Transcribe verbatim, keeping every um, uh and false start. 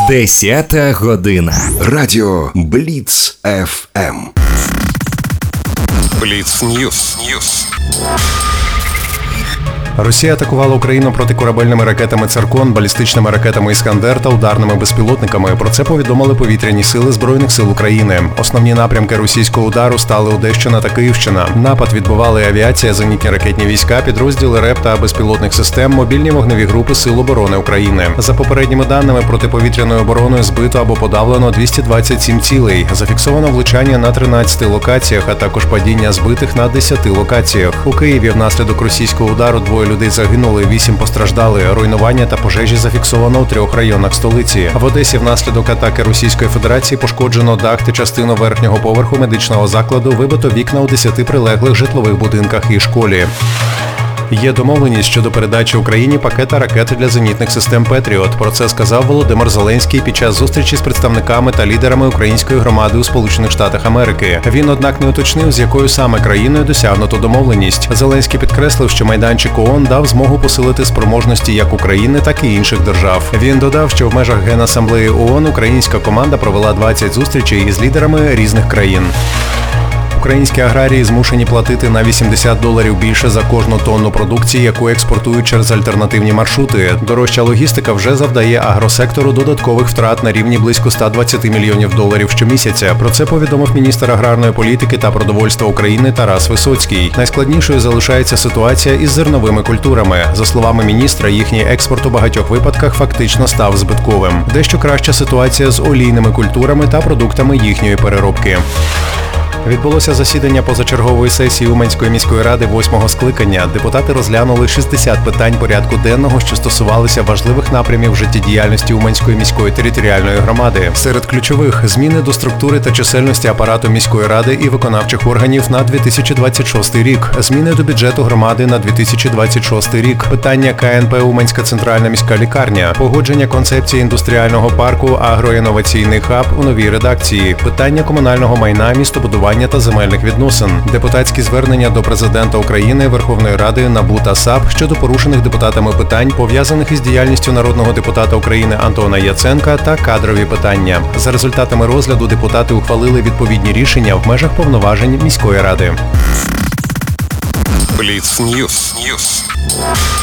Десята година. Радіо Бліц еф ем. Бліц Ньюс. Ньюс. Росія атакувала Україну протикорабельними ракетами «Циркон», балістичними ракетами «Іскандер» та ударними безпілотниками. Про це повідомили повітряні сили Збройних сил України. Основні напрямки російського удару стали Одещина та Київщина. Напад відбивали авіація, зенітні ракетні війська, підрозділи РЕП та безпілотних систем, мобільні вогневі групи Сил оборони України. За попередніми даними, протиповітряною обороною збито або подавлено двісті двадцять сім цілей. Зафіксовано влучання на тринадцяти локаціях, а також падіння збитих на десяти локаціях. У Києві внаслідок російського удару двоє людей загинули, вісім постраждали. Руйнування та пожежі зафіксовано у трьох районах столиці. В Одесі внаслідок атаки Російської Федерації пошкоджено дах та частину верхнього поверху медичного закладу, вибито вікна у десяти прилеглих житлових будинках і школі. Є домовленість щодо передачі Україні пакета ракет для зенітних систем «Петріот». Про це сказав Володимир Зеленський під час зустрічі з представниками та лідерами української громади у Сполучених Штатах Америки. Він, однак, не уточнив, з якою саме країною досягнуто домовленість. Зеленський підкреслив, що майданчик ООН дав змогу посилити спроможності як України, так і інших держав. Він додав, що в межах Генасамблеї ООН українська команда провела двадцять зустрічей із лідерами різних країн. Українські аграрії змушені платити на вісімдесят доларів більше за кожну тонну продукції, яку експортують через альтернативні маршрути. Дорожча логістика вже завдає агросектору додаткових втрат на рівні близько ста двадцяти мільйонів доларів щомісяця. Про це повідомив міністр аграрної політики та продовольства України Тарас Висоцький. Найскладнішою залишається ситуація із зерновими культурами. За словами міністра, їхній експорт у багатьох випадках фактично став збитковим. Дещо краща ситуація з олійними культурами та продуктами їхньої переробки. Відбулося засідання позачергової сесії Уманської міської ради восьмого скликання. Депутати розглянули шістдесят питань порядку денного, що стосувалися важливих напрямів життєдіяльності Уманської міської територіальної громади. Серед ключових – зміни до структури та чисельності апарату міської ради і виконавчих органів на дві тисячі двадцять шостий рік, зміни до бюджету громади на дві тисячі двадцять шостий рік, питання ка ен пе Уманська центральна міська лікарня, погодження концепції індустріального парку «Агроінноваційний хаб» у новій редакції, питання комунального майна, містобудування та земельних відносин, депутатські звернення до Президента України, Верховної Ради, НАБУ та САП щодо порушених депутатами питань, пов'язаних із діяльністю народного депутата України Антона Яценка та кадрові питання. За результатами розгляду депутати ухвалили відповідні рішення в межах повноважень міської ради. Бліц Ньюс. Ньюс.